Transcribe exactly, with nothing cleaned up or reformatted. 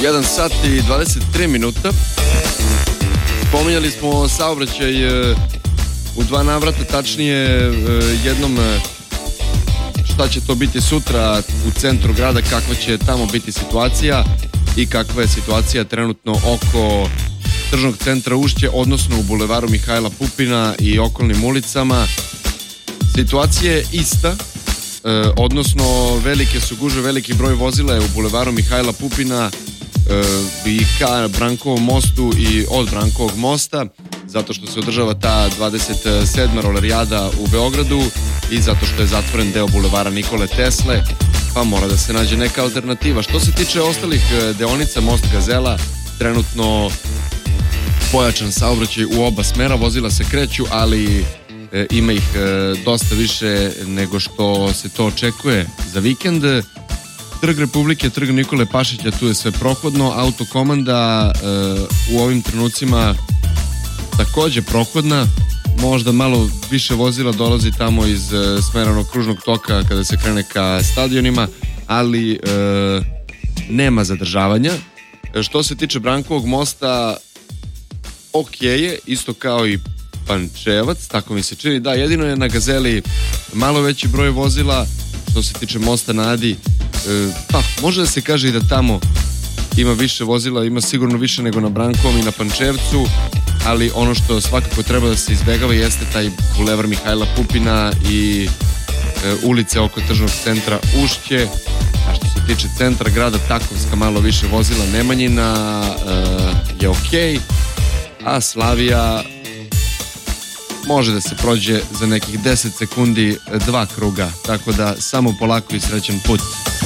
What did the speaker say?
jedan sat i dvadeset tri minuta. Spominjali smo saobraćaj u dva navrata, tačnije jednom šta će to biti sutra u centru grada, kakva će tamo biti situacija i kakva je situacija trenutno oko tržnog centra Ušće, odnosno u bulevaru Mihajla Pupina i okolnim ulicama. Situacija je ista, e, odnosno velike su gužve, veliki broj vozila je u bulevaru Mihajla Pupina e, i ka Brankovom mostu i od Brankovog mosta, zato što se održava ta dvadeset sedma rolerijada u Beogradu i zato što je zatvoren deo bulevara Nikole Tesle, pa mora da se nađe neka alternativa. Što se tiče ostalih deonica, most Gazela, trenutno pojačan saobraćaj u oba smera, vozila se kreću, ali e, ima ih e, dosta više nego što se to očekuje za vikend. Trg Republike, trg Nikole Pašića, tu je sve prohodno, autokomanda e, u ovim trenucima takođe prohodna, možda malo više vozila dolazi tamo iz e, smeranog kružnog toka kada se krene ka stadionima, ali e, nema zadržavanja. E, što se tiče Brankovog mosta, ok je, isto kao i Pančevac, tako mi se čini, da, jedino je na Gazeli malo veći broj vozila. Što se tiče mosta na Adi, e, pa može da se kaže i da tamo ima više vozila, ima sigurno više nego na Brankovom i na Pančevcu, ali ono što svakako treba da se izbegava jeste taj bulevar Mihajla Pupina i e, ulice oko tržnog centra Ušće. A što se tiče centra grada, Takovska, malo više vozila, Nemanjina e, je okej, a Slavija može da se prođe za nekih deset sekundi, dva kruga, tako da samo polako i srećan put.